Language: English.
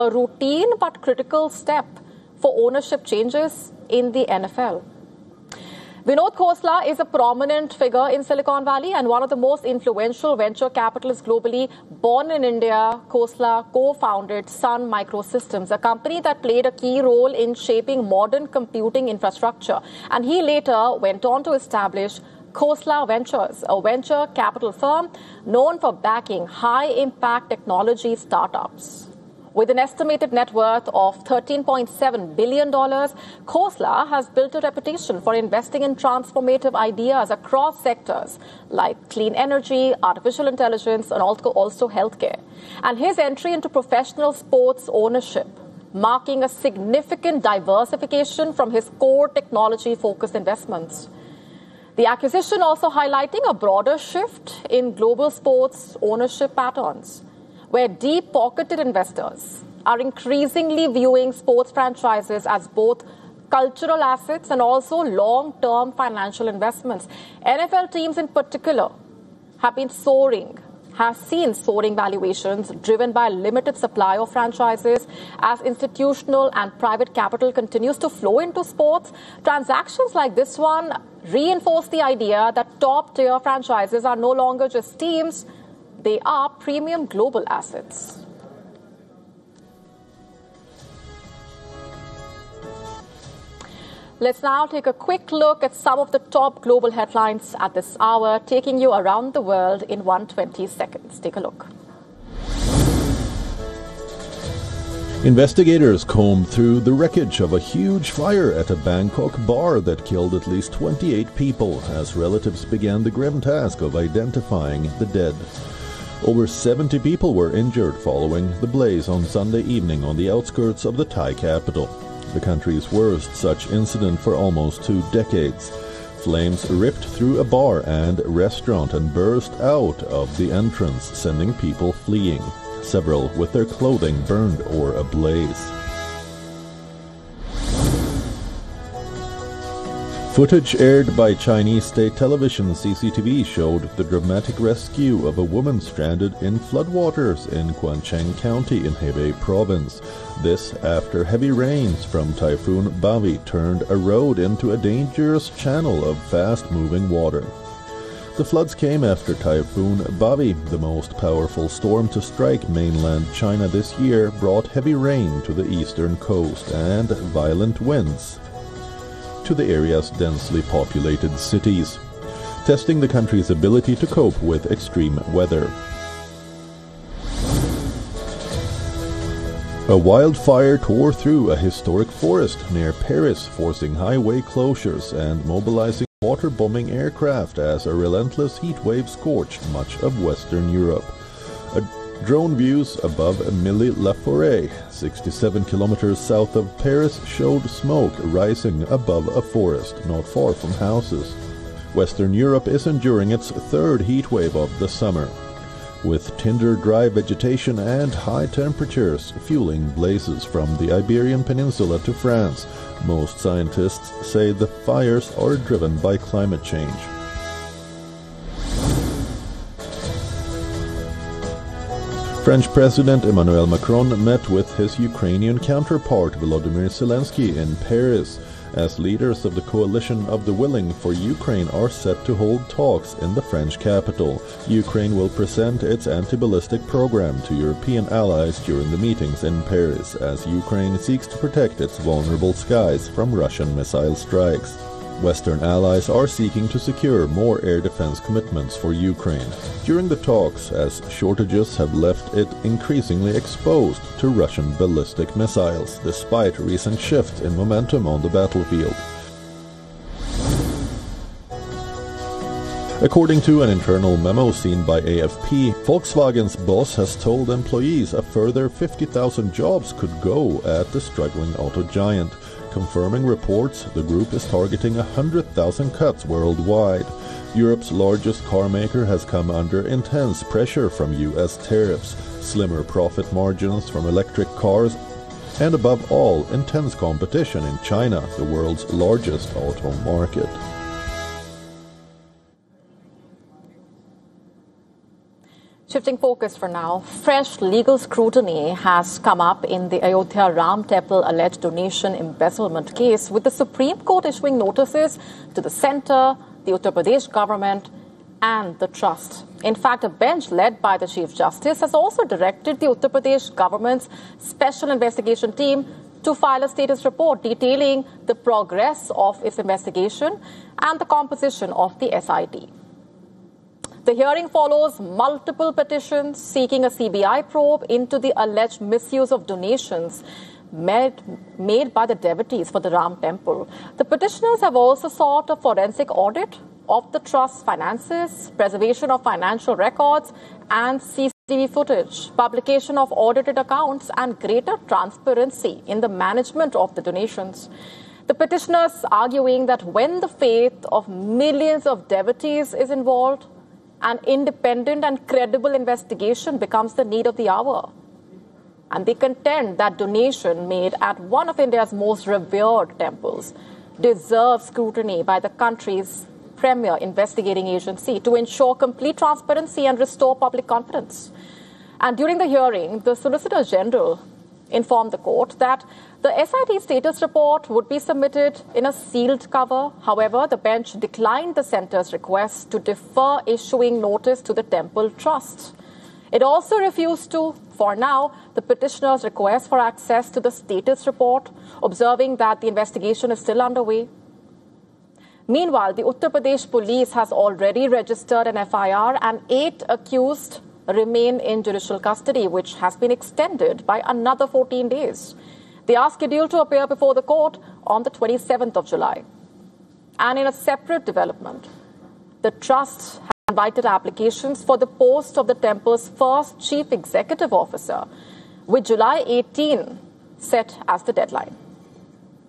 A routine but critical step for ownership changes in the NFL. Vinod Khosla is a prominent figure in Silicon Valley and one of the most influential venture capitalists globally. Born in India, Khosla co-founded Sun Microsystems, a company that played a key role in shaping modern computing infrastructure. And he later went on to establish Khosla Ventures, a venture capital firm known for backing high-impact technology startups. With an estimated net worth of $13.7 billion, Khosla has built a reputation for investing in transformative ideas across sectors like clean energy, artificial intelligence, and also healthcare. And his entry into professional sports ownership, marking a significant diversification from his core technology-focused investments. The acquisition also highlighting a broader shift in global sports ownership patterns, where deep-pocketed investors are increasingly viewing sports franchises as both cultural assets and also long-term financial investments. NFL teams in particular have seen soaring valuations driven by a limited supply of franchises. As institutional and private capital continues to flow into sports, transactions like this one reinforce the idea that top-tier franchises are no longer just teams, they are premium global assets. Let's now take a quick look at some of the top global headlines at this hour, taking you around the world in 120 seconds. Take a look. Investigators combed through the wreckage of a huge fire at a Bangkok bar that killed at least 28 people as relatives began the grim task of identifying the dead. Over 70 people were injured following the blaze on Sunday evening on the outskirts of the Thai capital, the country's worst such incident for almost 2 decades. Flames ripped through a bar and restaurant and burst out of the entrance, sending people fleeing, several with their clothing burned or ablaze. Footage aired by Chinese state television CCTV showed the dramatic rescue of a woman stranded in floodwaters in Quancheng County in Hebei Province. This after heavy rains from Typhoon Bavi turned a road into a dangerous channel of fast-moving water. The floods came after Typhoon Bavi, the most powerful storm to strike mainland China this year, brought heavy rain to the eastern coast and violent winds to the area's densely populated cities, testing the country's ability to cope with extreme weather. A wildfire tore through a historic forest near Paris, forcing highway closures and mobilizing water-bombing aircraft as a relentless heat wave scorched much of Western Europe. Drone views above Milly-la-Forêt, 67 kilometers south of Paris, showed smoke rising above a forest not far from houses. Western Europe is enduring its 3rd heat wave of the summer, with tinder-dry vegetation and high temperatures fueling blazes from the Iberian Peninsula to France. Most scientists say the fires are driven by climate change. French President Emmanuel Macron met with his Ukrainian counterpart Volodymyr Zelensky in Paris, as leaders of the Coalition of the Willing for Ukraine are set to hold talks in the French capital. Ukraine will present its anti-ballistic program to European allies during the meetings in Paris, as Ukraine seeks to protect its vulnerable skies from Russian missile strikes. Western allies are seeking to secure more air defense commitments for Ukraine during the talks, as shortages have left it increasingly exposed to Russian ballistic missiles, despite recent shifts in momentum on the battlefield. According to an internal memo seen by AFP, Volkswagen's boss has told employees a further 50,000 jobs could go at the struggling auto giant, confirming reports the group is targeting 100,000 cuts worldwide. Europe's largest car maker has come under intense pressure from U.S. tariffs, slimmer profit margins from electric cars, and above all, intense competition in China, the world's largest auto market. Shifting focus for now, fresh legal scrutiny has come up in the Ayodhya Ram Temple alleged donation embezzlement case, with the Supreme Court issuing notices to the centre, the Uttar Pradesh government and the trust. In fact, a bench led by the Chief Justice has also directed the Uttar Pradesh government's special investigation team to file a status report detailing the progress of its investigation and the composition of the SIT. The hearing follows multiple petitions seeking a CBI probe into the alleged misuse of donations made by the devotees for the Ram Temple. The petitioners have also sought a forensic audit of the trust's finances, preservation of financial records and CCTV footage, publication of audited accounts and greater transparency in the management of the donations. The petitioners arguing that when the faith of millions of devotees is involved, an independent and credible investigation becomes the need of the hour. And they contend that donation made at one of India's most revered temples deserves scrutiny by the country's premier investigating agency to ensure complete transparency and restore public confidence. And during the hearing, the Solicitor General informed the court that the SIT status report would be submitted in a sealed cover. However, the bench declined the centre's request to defer issuing notice to the temple trust. It also refused to, for now, the petitioner's request for access to the status report, observing that the investigation is still underway. Meanwhile, the Uttar Pradesh police has already registered an FIR and 8 accused remain in judicial custody, which has been extended by another 14 days. They are scheduled to appear before the court on the 27th of July. And in a separate development, the trust has invited applications for the post of the temple's first chief executive officer, with July 18 set as the deadline.